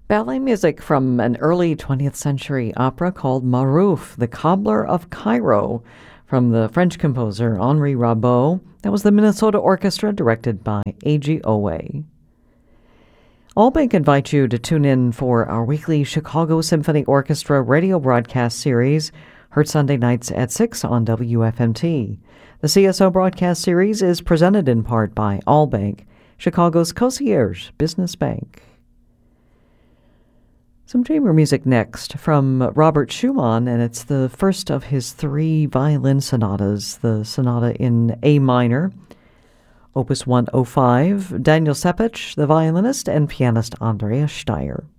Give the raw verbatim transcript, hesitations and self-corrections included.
Ballet music from an early twentieth century opera called Marouf, the Cobbler of Cairo, from the French composer Henri Rabault. That was the Minnesota Orchestra, directed by A G Owe. Allbank invites you to tune in for our weekly Chicago Symphony Orchestra radio broadcast series, heard Sunday nights at six on W F M T. The C S O broadcast series is presented in part by Allbank, Chicago's concierge business bank. Some chamber music next from Robert Schumann, and it's the first of his three violin sonatas, the sonata in A minor, Opus one oh five, Daniel Sepich, the violinist, and pianist Andrea Steyer.